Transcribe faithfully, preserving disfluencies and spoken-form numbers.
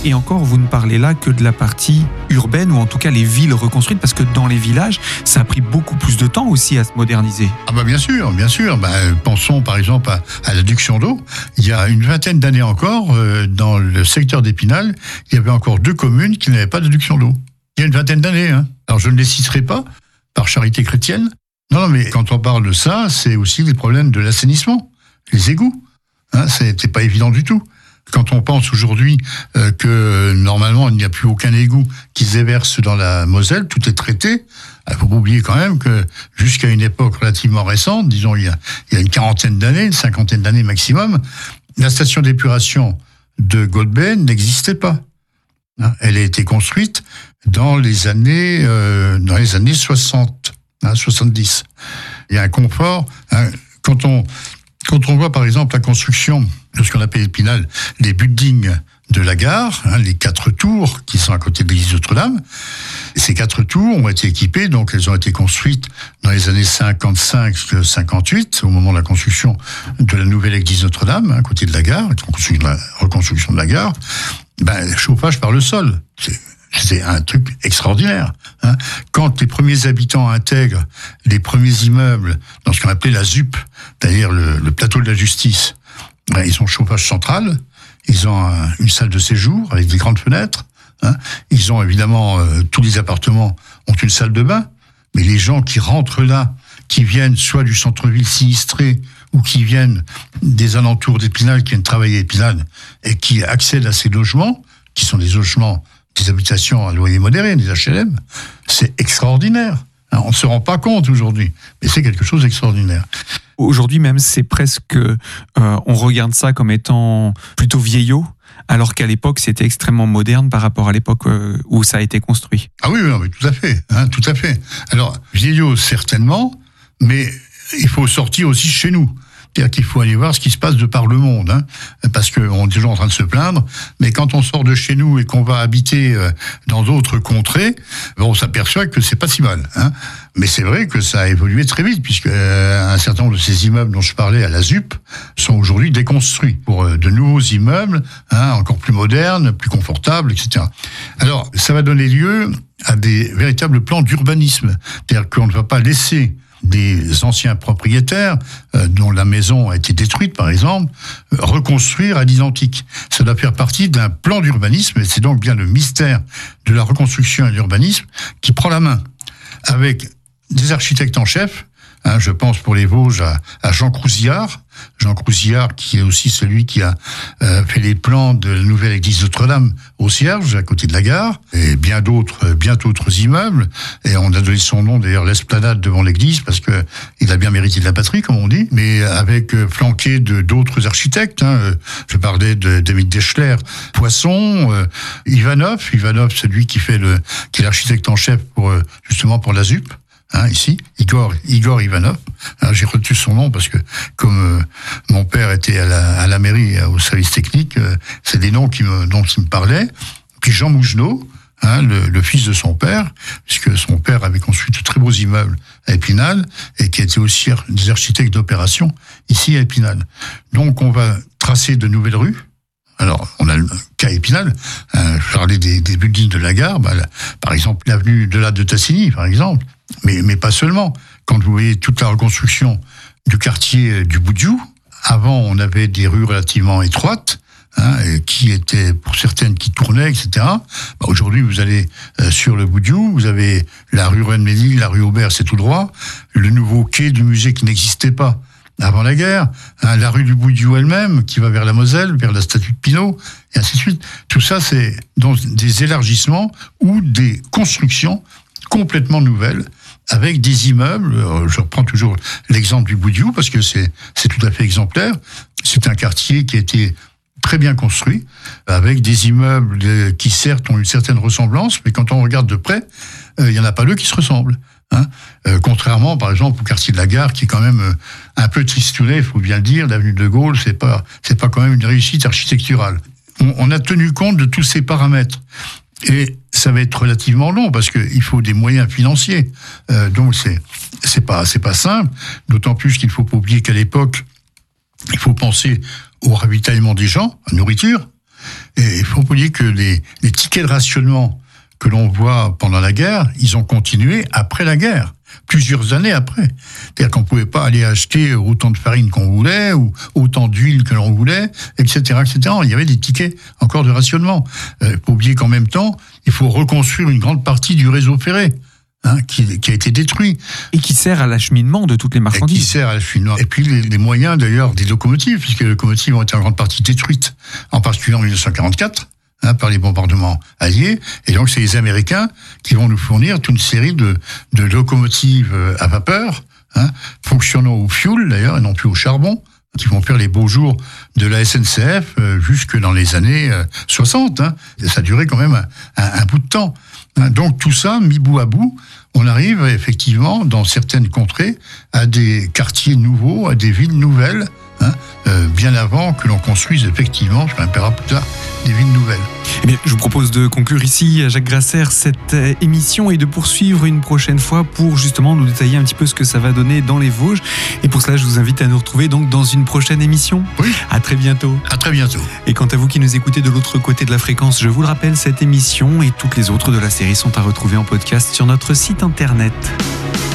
Et encore, vous ne parlez là que de la partie urbaine, ou en tout cas les villes reconstruites, parce que dans les villages, ça a pris beaucoup plus de temps aussi à se moderniser. Ah bah bien sûr, bien sûr. Bah, pensons par exemple à, à l'adduction d'eau. Il y a une vingtaine d'années encore, euh, dans le secteur d'Épinal, il y avait encore deux communes qui n'avaient pas d'adduction d'eau. Il y a une vingtaine d'années. Hein. Alors je ne les citerai pas, par charité chrétienne. Non, non, mais quand on parle de ça, c'est aussi les problèmes de l'assainissement, les égouts. Hein, c'était pas évident du tout. Quand on pense aujourd'hui euh, que normalement il n'y a plus aucun égout qui se déverse dans la Moselle, tout est traité. Il faut pas oublier quand même que jusqu'à une époque relativement récente, disons il y a, il y a une quarantaine d'années, une cinquantaine d'années maximum, la station d'épuration de Golbey n'existait pas. Hein, elle a été construite dans les années euh, dans les années soixante, hein, soixante-dix. Il y a un confort. Hein, quand on Quand on voit par exemple la construction de ce qu'on appelle Épinal, les buildings de la gare, hein, les quatre tours qui sont à côté de l'église Notre-Dame, ces quatre tours ont été équipées, donc elles ont été construites dans les années cinquante-cinq cinquante-huit, au moment de la construction de la nouvelle église Notre-Dame, hein, à côté de la gare, la reconstruction de la gare, ben, chauffage par le sol. C'est C'est un truc extraordinaire. Hein. Quand les premiers habitants intègrent les premiers immeubles dans ce qu'on appelait la Z U P, c'est-à-dire le, le plateau de la justice, ben, ils ont chauffage central, ils ont un, une salle de séjour avec des grandes fenêtres, hein. Ils ont évidemment, euh, tous les appartements ont une salle de bain, mais les gens qui rentrent là, qui viennent soit du centre-ville sinistré, ou qui viennent des alentours d'Épinal, qui viennent travailler à Épinal, et qui accèdent à ces logements, qui sont des logements des habitations à loyer modéré, des H L M, c'est extraordinaire. On ne se rend pas compte aujourd'hui, mais c'est quelque chose d'extraordinaire. Aujourd'hui même, c'est presque... Euh, on regarde ça comme étant plutôt vieillot, alors qu'à l'époque, c'était extrêmement moderne par rapport à l'époque euh, où ça a été construit. Ah oui, oui, oui, tout à fait, hein, tout à fait. Alors, vieillot, certainement, mais il faut sortir aussi chez nous. C'est-à-dire qu'il faut aller voir ce qui se passe de par le monde, hein, parce qu'on est toujours en train de se plaindre, mais quand on sort de chez nous et qu'on va habiter dans d'autres contrées, on s'aperçoit que c'est pas si mal. Hein. Mais c'est vrai que ça a évolué très vite, puisque un certain nombre de ces immeubles dont je parlais à la Z U P sont aujourd'hui déconstruits pour de nouveaux immeubles, hein, encore plus modernes, plus confortables, et cetera. Alors, ça va donner lieu à des véritables plans d'urbanisme, c'est-à-dire qu'on ne va pas laisser des anciens propriétaires euh, dont la maison a été détruite, par exemple, euh, reconstruire à l'identique. Ça doit faire partie d'un plan d'urbanisme, et c'est donc bien le mystère de la reconstruction et de l'urbanisme qui prend la main, avec des architectes en chef. Hein, je pense pour les Vosges à, à Jean Crouzillard, Jean Crouzillard qui est aussi celui qui a euh, fait les plans de la nouvelle église Notre-Dame au Cierge, à côté de la gare, et bien d'autres, bien d'autres immeubles. Et on a donné son nom d'ailleurs l'esplanade devant l'église parce que il a bien mérité de la patrie, comme on dit. Mais avec euh, flanqué de d'autres architectes. Hein, je parlais de d'Émile Deschler, Poisson, euh, Ivanov, Ivanov, celui qui fait le, qui est l'architecte en chef pour euh, justement pour la Z U P. Hein, ici, Igor, Igor Ivanov. Alors, j'ai retenu son nom parce que, comme euh, mon père était à la, à la mairie, au service technique, euh, c'est des noms qui me, dont il me parlait. Puis Jean Mougenot, hein, le, le fils de son père, puisque son père avait construit de très beaux immeubles à Épinal et qui était aussi des architectes d'opération ici à Épinal. Donc, on va tracer de nouvelles rues. Alors, on a le cas Épinal, hein, je parlais des, des buildings de la gare, bah, là, par exemple, l'avenue de la de Tassigny, par exemple. Mais, mais pas seulement. Quand vous voyez toute la reconstruction du quartier du Boudiou, avant on avait des rues relativement étroites, hein, qui étaient pour certaines qui tournaient, et cetera. Bah, aujourd'hui, vous allez euh, sur le Boudiou, vous avez la rue Rennes-Ménil, la rue Aubert, c'est tout droit, le nouveau quai du musée qui n'existait pas avant la guerre, hein, la rue du Boudiou elle-même qui va vers la Moselle, vers la statue de Pinault, et ainsi de suite. Tout ça, c'est dans des élargissements ou des constructions complètement nouvelles, avec des immeubles. Je reprends toujours l'exemple du Boudiou parce que c'est c'est tout à fait exemplaire. C'est un quartier qui a été très bien construit, avec des immeubles qui certes ont une certaine ressemblance, mais quand on regarde de près, il euh, y en a pas deux qui se ressemblent. Hein euh, contrairement, par exemple, au quartier de la Gare, qui est quand même euh, un peu tristouné, il faut bien le dire. L'avenue de Gaulle, c'est pas c'est pas quand même une réussite architecturale. On, on a tenu compte de tous ces paramètres. Et ça va être relativement long parce que il faut des moyens financiers. Euh, donc c'est c'est pas c'est pas simple. D'autant plus qu'il faut pas oublier qu'à l'époque, il faut penser au ravitaillement des gens, à la nourriture. Et il faut oublier que les, les tickets de rationnement que l'on voit pendant la guerre, ils ont continué après la guerre, plusieurs années après. C'est-à-dire qu'on ne pouvait pas aller acheter autant de farine qu'on voulait, ou autant d'huile que l'on voulait, et cetera, et cetera. Il y avait des tickets encore de rationnement. Il euh, faut oublier qu'en même temps, il faut reconstruire une grande partie du réseau ferré. Hein, qui, qui a été détruit. Et qui sert à l'acheminement de toutes les marchandises. Et qui sert à l'acheminement. Et puis les, les moyens d'ailleurs des locomotives, puisque les locomotives ont été en grande partie détruites, en particulier en dix-neuf cent quarante-quatre, hein, par les bombardements alliés. Et donc c'est les Américains qui vont nous fournir toute une série de, de locomotives à vapeur, hein, fonctionnant au fioul d'ailleurs, et non plus au charbon, qui vont faire les beaux jours de la S N C F euh, jusque dans les années euh, soixante. Hein. Ça a duré quand même un, un, un bout de temps. Donc tout ça, mis bout à bout, on arrive effectivement dans certaines contrées à des quartiers nouveaux, à des villes nouvelles, hein, euh, bien avant que l'on construise effectivement, je m'appellera plus tard, des villes nouvelles. Eh bien, je vous propose de conclure ici, Jacques Grasser, cette émission et de poursuivre une prochaine fois pour justement nous détailler un petit peu ce que ça va donner dans les Vosges. Et pour cela, je vous invite à nous retrouver donc dans une prochaine émission. Oui. À très bientôt. À très bientôt. Et quant à vous qui nous écoutez de l'autre côté de la fréquence, je vous le rappelle, cette émission et toutes les autres de la série sont à retrouver en podcast sur notre site internet.